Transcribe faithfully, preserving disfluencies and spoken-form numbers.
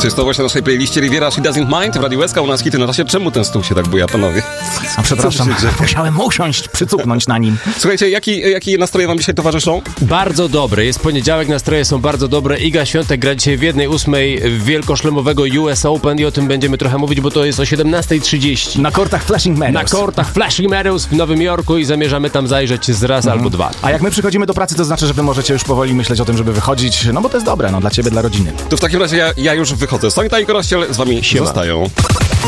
To jest to właśnie na naszej playliście Riviera She Doesn't Mind w Radiu Łezka, u nas hity na razie. Czemu ten stół się tak buja, panowie? A przepraszam, musiałem usiąść, przycupnąć na nim. Słuchajcie, jaki, jakie nastroje wam dzisiaj towarzyszą? Bardzo dobre. Jest poniedziałek, nastroje są bardzo dobre. Iga Świątek gra dzisiaj w jednej ósmej wielkoszlemowego U S Open i o tym będziemy trochę mówić, bo to jest o siedemnasta trzydzieści. Na kortach Flushing Meadows. Na kortach Flushing Meadows w Nowym Jorku i zamierzamy tam zajrzeć z raz Mhm. albo dwa. A jak my przychodzimy do pracy, to znaczy, że wy możecie już powoli myśleć o tym, żeby wychodzić, no bo to jest dobre, no dla ciebie, dla rodziny. To w takim razie ja, ja już wychodzę. Sonic i Korościel z wami Siema. zostają.